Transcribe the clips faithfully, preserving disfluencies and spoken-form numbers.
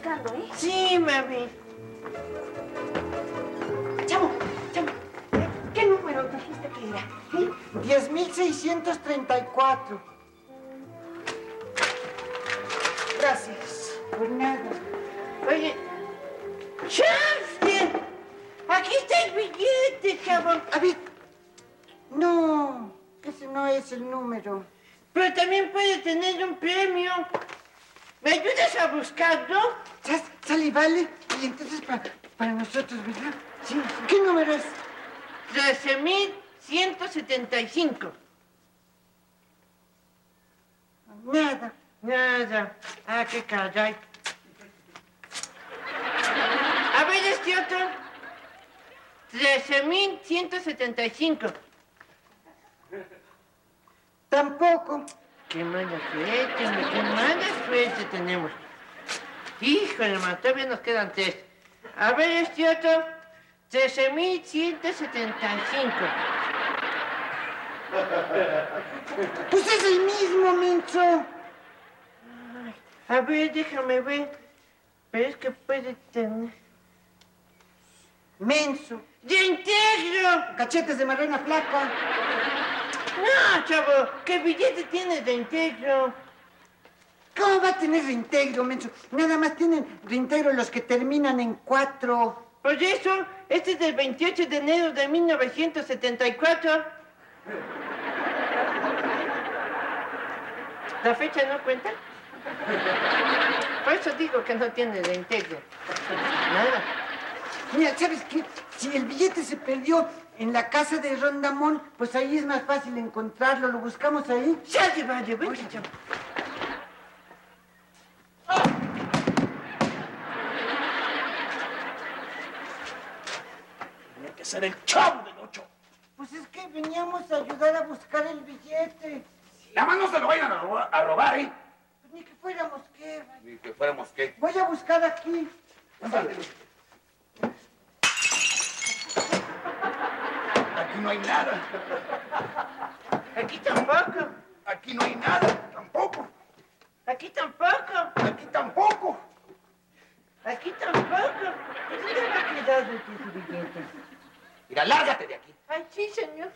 buscando, ¿eh? Sí, mami. Chavo, chavo, ¿qué número dijiste que era? ¿Eh? diez mil seiscientos treinta y cuatro. Gracias. Por nada. Oye, ¡chance! Aquí está el billete, chavo. A ver, no, ese no es el número. Pero también puede tener un premio. ¿Me ayudas a buscarlo? ¿Sabes? Sale y vale. Y entonces para, para nosotros, ¿verdad? Sí. ¿Qué número es? trece mil ciento setenta y cinco. Nada. Nada. Ah, qué caray. A ver, este otro. trece mil ciento setenta y cinco. Tampoco. Qué mala suerte, qué mala suerte tenemos. Híjole, ma, todavía nos quedan tres. A ver, este otro. trece mil ciento setenta y cinco. Pues es el mismo, menso. A ver, déjame ver. Pero es que puede tener... Menso. ¡Reintegro! Cachetes de marrana flaca. No, chavo, ¿qué billete tiene de integro? ¿Cómo va a tener reintegro, menso? Nada más tienen reintegro los que terminan en cuatro. Por eso, este es del veintiocho de enero de mil novecientos setenta y cuatro. ¿La fecha no cuenta? Por eso digo que no tiene reintegro. Nada. Mira, ¿sabes qué? Si el billete se perdió en la casa de Rondamón, pues ahí es más fácil encontrarlo. ¿Lo buscamos ahí? Ya te vaya, vente, chavo. Tiene que ser el Chavo del Ocho. Pues es que veníamos a ayudar a buscar el billete. Nada más no se lo vayan a robar, a robar, ¿eh? Pues ni que fuéramos qué. Ni que fuéramos qué. Voy a buscar aquí. Ándale. Aquí no hay nada. Aquí tampoco. Aquí no hay nada. Tampoco. Aquí tampoco. Aquí tampoco. Aquí tampoco. ¿Dónde va a quedar tu billete? Mira, lárgate de aquí. Ay, sí, señor.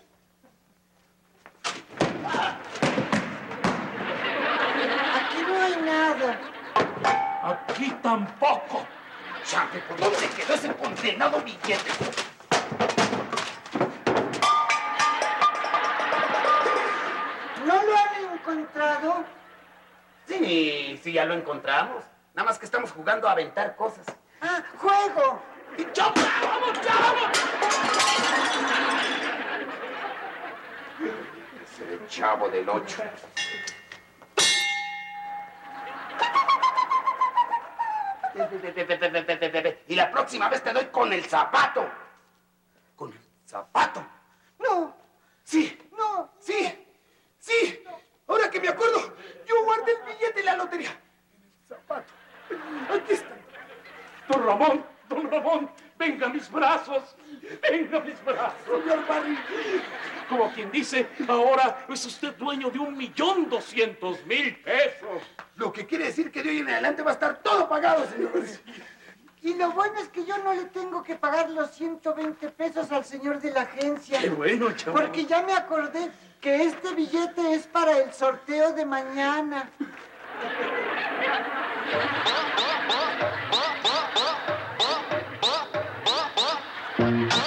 Aquí no hay nada. Aquí tampoco. Chante, ¿por dónde quedó ese condenado billete? ¿No lo han encontrado? Sí, sí, ya lo encontramos. Nada más que estamos jugando a aventar cosas. Ah, juego. ¡Y chapa! ¡Vamos, chavos! Ese el Chavo del Ocho. Y la próxima vez te doy con el zapato. Con el zapato. No. Sí. No. Sí. Sí. Ahora que me acuerdo, yo guardé el billete de la lotería. En el zapato. Aquí está. Don Ramón, don Ramón, venga a mis brazos. Venga a mis brazos. Señor Barry. Como quien dice, ahora es usted dueño de un millón doscientos mil pesos. Lo que quiere decir que de hoy en adelante va a estar todo pagado, señor. Y lo bueno es que yo no le tengo que pagar los ciento veinte pesos al señor de la agencia. Qué bueno, chaval. Porque ya me acordé que este billete es para el sorteo de mañana.